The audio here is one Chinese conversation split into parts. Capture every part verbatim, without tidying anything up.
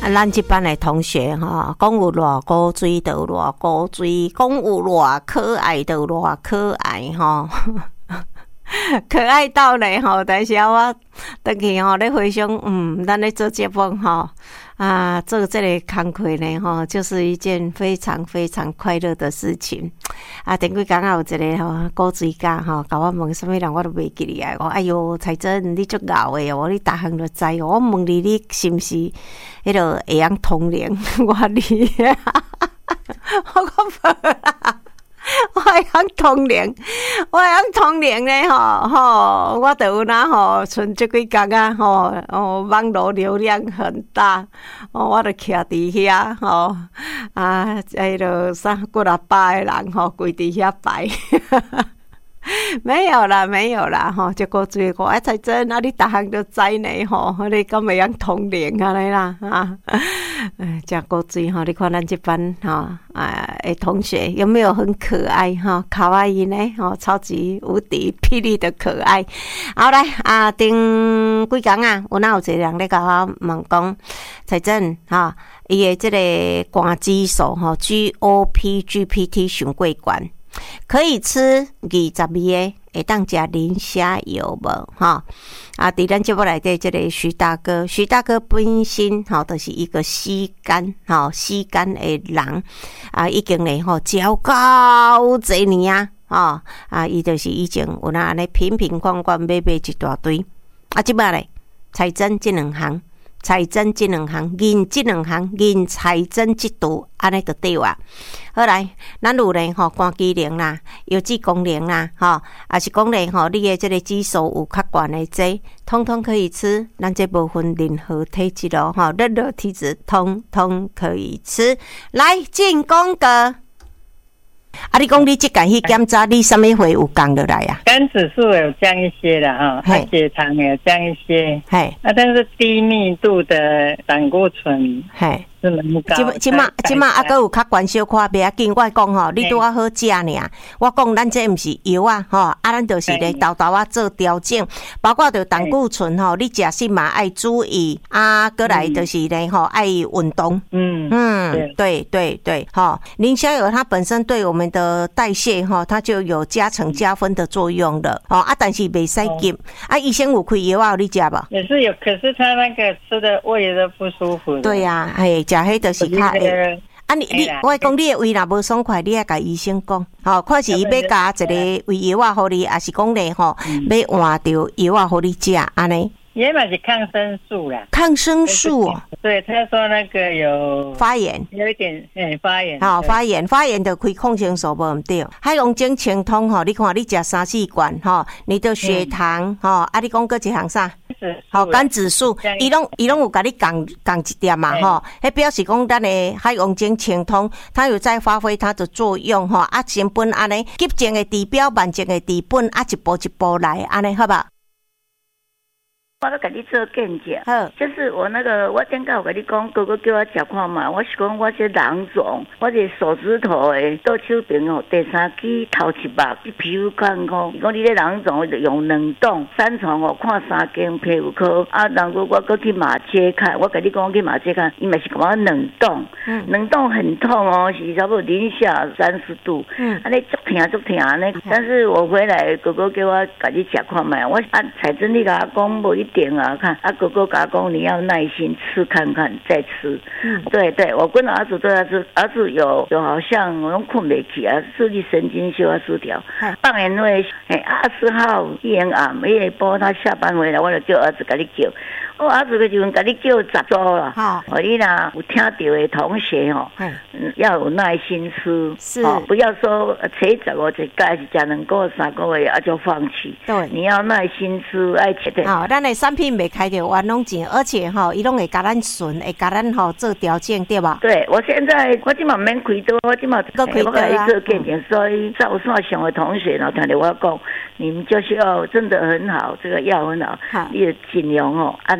啊，咱这班的同学哈，讲有偌古锥就偌古锥，讲有偌可爱就偌可爱哈。可爱到嘞吼，但是啊，我回去吼咧回想，嗯，咱咧做节目吼啊，做这个工课呢吼，就是一件非常非常快乐的事情啊。顶几工啊，有一个吼古锥家吼，甲我问什么人，我都袂记哩啊。我哎哟，彩珍你足敖的哦，你逐项都知哦。我问你，你是毋是迄个会晓通灵？我你，我讲无啦。我会晓通灵，我会晓通灵咧吼吼，我就有哪吼，剩这几工啊吼，哦，网络流量很大，哦，我就徛伫遐吼，啊，迄落啥几啊百个人吼，跪伫遐拜。没有啦，没有啦，吼，这个最个哎，才真啊！你逐项都知呢，吼，你敢会样通灵啊你啦啊！哎，这个最吼，你看咱这班哈啊诶同学有没有很可爱哈？卡哇伊呢？吼，超级无敌霹雳的可爱。好来啊，顶几工啊，有哪有一个人咧甲我问讲，才真哈，伊诶这个肝指数吼 ，G O P G P T 上过悬。可以吃二十二个，会当食磷虾油无？哈啊！伫咱节目内底，这个徐大哥，徐大哥本身吼，就是一个吸肝吼吸肝的人啊，已经咧吼照够侪年啊，吼啊，伊就是以前有那安尼瓶瓶罐罐买买一大堆啊，即摆咧彩珍这两项。彩珍这两项，银这两项，银彩珍这度，安尼就对啊。好来，咱有咧吼，肝机能啦，油脂功能啦，吼，也是讲咧吼，你的这个指数有较悬的这，通通可以吃。咱这部分任何体质咯，吼，任何体质通通可以吃。来进广告。啊！你讲你即间去检查，你什么会有降落来啊？ 肝指数有降一些啦，哈，它血糖也降一些， 嘿， 啊，但是低密度的胆固醇，嘿。是蛮高， 即即马即马啊，阁有较悬小可袂要紧。我讲吼，你拄啊好食尔。我讲咱这毋是药啊，吼，啊，咱就是咧豆豆啊做调整，包括着胆固醇吼，你食什嘛爱注意啊，过来就是咧吼爱运动。嗯嗯，对对对，吼，磷虾油它本身对我们的代谢吼，它就有加成加分的作用了。哦啊，但是袂使急。啊，医生有开药啊，你食无？ 也是有，可是他那个吃的胃都不舒服。 对呀，嘿。食迄就是较会，啊你你，我讲你的胃若无爽快，你爱甲医生讲，吼，看是伊要加一个胃药啊，互你，还是讲咧吼，要换着药啊，互你食，安尼。 也嘛是抗生素啦， 抗生素哦。 对，他说那个有发炎， 有一点诶发炎。 好、哦，发炎，发炎就开抗生素无毋对。海龙精清通吼，你看你食三四罐吼，你的血糖吼、嗯，啊，你讲搁一项啥？好，肝指数，伊拢伊拢有甲你降降一点嘛吼，迄表示讲咱的海龙精清通，它有在发挥它的作用吼，啊，成本安尼急症的治标，慢症的治本，啊，一步一步来，安尼好吧？ 我都甲你做见解，就是我那个，我顶下有甲你讲，哥哥叫我食看嘛，我是讲我这囊肿，我这手指头诶，倒手边哦，第三期头一目，你皮肤看讲，讲你这囊肿用两种，三重哦，看三间皮肤科，啊，然后我搁去马街看，我甲你讲去马街看，伊嘛是感觉冷冻，嗯，冷冻很痛哦，是差不多零下三十度，嗯，安尼足疼足疼安尼，但是我回来，哥哥叫我甲你食看嘛，我啊彩珍你甲我讲无一。点啊，看啊，哥哥甲讲你要耐心吃看看再吃。嗯，对对，我跟儿子都要吃，儿子有有好像我拢困袂起啊，视力神经修啊失调。放眼会哎二十号一眼暗，一下晡他下班回来，我就叫儿子甲你叫。我儿子个时阵甲你叫十组啦，好，哦，你若有听到的同学吼，嗯，要有耐心吃，是，哦，不要说初十五一届是食两个三个月啊就放弃，对，你要耐心吃，爱吃的。 好，咱的产品袂开着冤枉钱，而且吼，伊拢会甲咱顺，会甲咱吼做调整，对吧？ 对，我现在我今嘛免开刀，我今嘛都开刀啊，做健检，所以在我线上的同学呢，听到我讲，你们就是要真的很好，这个药很好，好，你就尽量哦，按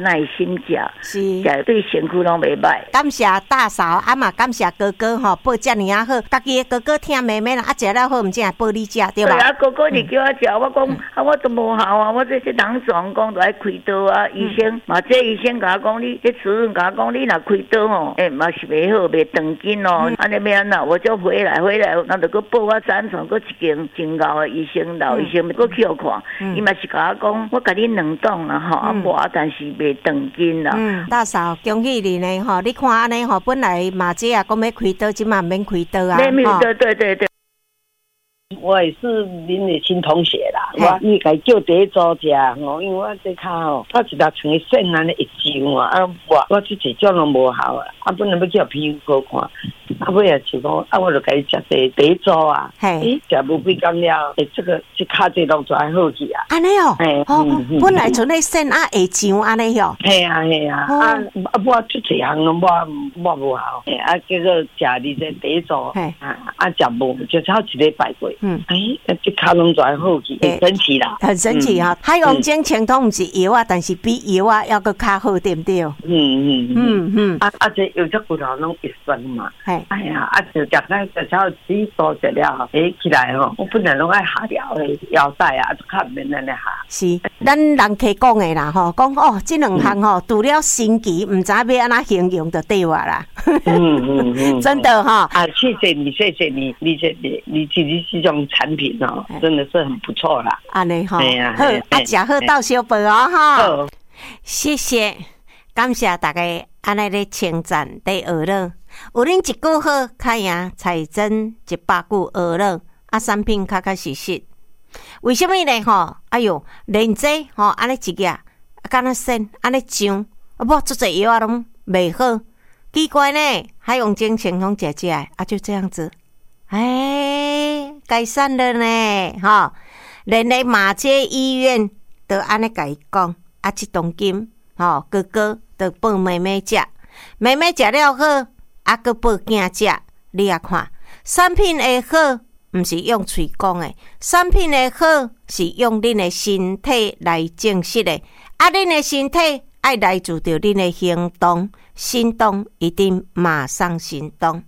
耐心食， 是食对身躯拢袂歹。 感谢大嫂，啊嘛感谢哥哥吼，报遮尔啊好，家己的哥哥听妹妹啦，啊食了好，毋正报你食对吧？ 对啊，哥哥你叫我食，我讲啊，我都无效啊，我这些人状讲都爱开刀啊，医生嘛，这医生甲我讲，你这主任甲我讲，你若开刀吼，诶嘛是袂好，袂长筋哦，安尼要安那，我就回来回来，那就搁报我三床，搁一间真老的医生，老医生搁去互看，伊嘛是甲我讲，我甲你两档啦吼，啊无啊，但是袂长筋啦。 嗯，大嫂恭喜你呢吼，你看安尼吼，本来马姐啊讲要开刀，即嘛免开刀啊， 免开刀，对对对。 我也是恁的新同学啦，我伊家叫第一组食吼，因为我这骹吼，我一搭穿线安尼一揪啊，啊我我即一种拢无效啊，啊本来要叫皮肤科看，啊尾也是讲，啊我就甲伊食第第一组啊，诶食无几工了，诶这个即骹这拢全好去啊， 安尼哦，哦，本来存咧线啊会揪安尼哟， 系啊系啊，啊啊我即一项拢我我无效，啊结果食你这第一组，啊啊食无就超一礼拜过。嗯，哎，这卡拢在好去，很神奇啦， 很神奇哈、啊！海洋精清通毋是药啊，但是比药啊要搁较好，对不对？ 嗯嗯嗯嗯， 啊啊，这有只骨头拢会酸嘛，哎呀，啊就食咱食超几多食了，哎起来吼，我本来拢爱下掉的腰带啊，就较免安尼下。 是，咱人客讲的啦吼，讲哦，这两项吼，除了神奇，唔知要安怎形容就对话啦。嗯嗯嗯，真的哈啊，谢谢你，谢谢你，你这你你其实这种产品哦，真的是很不错啦。 安尼哈，好，啊，食好到小饭哦哈。谢谢，感谢大家安尼咧称赞咧学乐，有恁一句好，较赢彩珍一百句学乐，啊，产品确确实实。为什么呢？吼，哎哟，连这吼安尼一个，啊，敢若线安尼上，啊，无做侪药啊拢袂好。奇怪呢，海洋精清风姐姐啊，就这样子，哎，改善了呢，哈，连咧马街医院都安尼甲伊讲，啊，这当今，吼，哥哥都报妹妹食，妹妹食了好，啊，搁报囝食，你啊看，产品会好，毋是用嘴讲的，产品会好是用恁的身体来证实的，啊，恁的身体爱来自着恁的行动。行动一定马上行动，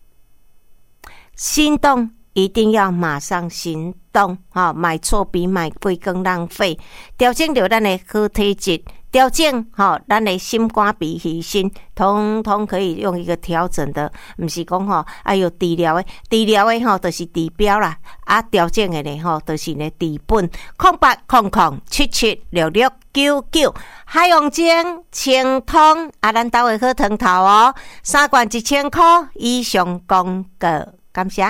行动一定要马上行动，哈、哦！买错比买贵更浪费。调整着咱的好体质，调整哈、哦，咱的心肝脾肺肾，通通可以用一个调整的，不是讲吼，哎哟治疗的，治疗的吼，就是治标啦，啊调整的呢吼，就是呢治本。空八空空七七六六九九，海洋精清通啊，咱兜的好汤头哦，三罐一千块以上广告，感谢。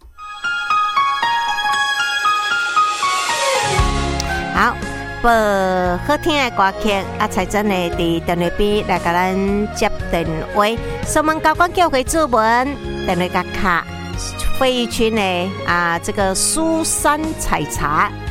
好，播好听的歌曲啊，才真的伫电话边来甲咱接电话，所门高官叫回主文，电话甲卡，费玉清的啊，这个苏珊采茶。